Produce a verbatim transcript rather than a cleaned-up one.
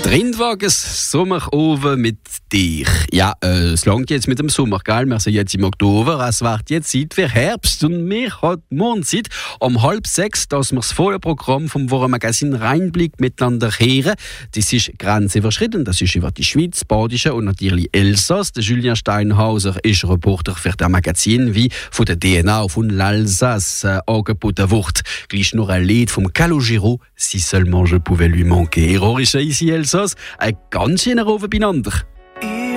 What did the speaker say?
Trindwagens Sommeroven mit dir. Ja, äh, es langt jetzt mit dem Sommer, gell? Wir sind jetzt im Oktober, es wird jetzt Zeit für Herbst und wir haben morgen Zeit um halb sechs, dass wir das volle Programm vom Wochenmagazin Rheinblick miteinander hören. Das ist grenzüberschritten, das ist über die Schweiz, Badische und natürlich Elsass. Der Julien Steinhauser ist Reporter für das Magazin, wie von der D N A von l'Alsace äh, angeboten wird. Gleich noch ein Lied vom Calogero, «Si seulement je pouvais lui manquer». Rohr ist ici Elsass, ein ganz schöner Ofen beieinander.